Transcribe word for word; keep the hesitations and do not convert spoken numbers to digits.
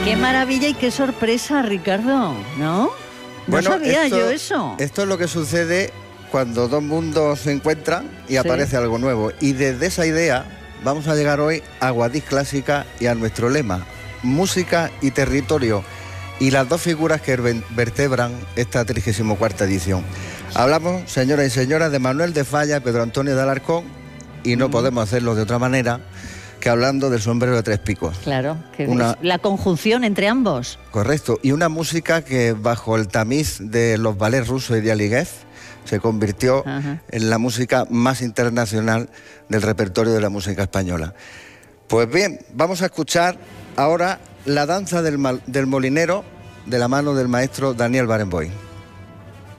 Qué maravilla y qué sorpresa, Ricardo, ¿no? No bueno, sabía esto, yo eso. Esto es lo que sucede cuando dos mundos se encuentran y sí. aparece algo nuevo. Y desde esa idea vamos a llegar hoy a Guadix Clásica y a nuestro lema, música y territorio, y las dos figuras que vertebran esta trigésima cuarta edición. Hablamos, señoras y señoras, de Manuel de Falla, Pedro Antonio de Alarcón, y no mm. podemos hacerlo de otra manera que hablando del sombrero de tres picos. Claro, que una... la conjunción entre ambos. Correcto, y una música que bajo el tamiz de los ballets rusos y de Aliguev se convirtió Ajá. en la música más internacional del repertorio de la música española. Pues bien, vamos a escuchar ahora la danza del, mal, del molinero de la mano del maestro Daniel Barenboim.